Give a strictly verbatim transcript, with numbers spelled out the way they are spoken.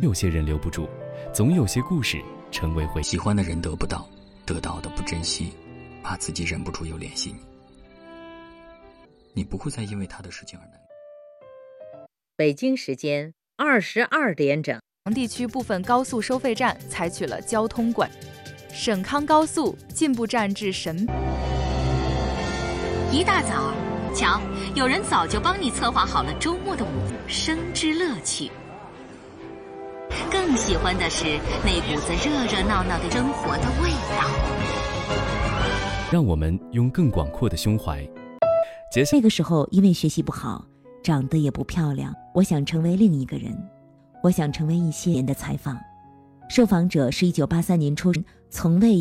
有些人留不住，总有些故事成为回忆。 喜欢的人得不到，得到的不珍惜，怕自己忍不住又联系你。你不会再因为他的事情而难过。 北京时间二十二点整， 地区部分高速收费站采取了交通管制。沈康高速进步站至沈。 一大早，瞧，有人早就帮你策划好了周末的午生之乐趣。更喜欢的是那股子热热闹闹的生活的味道。 让我们用更广阔的胸怀。 那个时候因为学习不好，长得也不漂亮，我想成为另一个人，我想成为一些人的采访。受访者是一九八三年出生，从未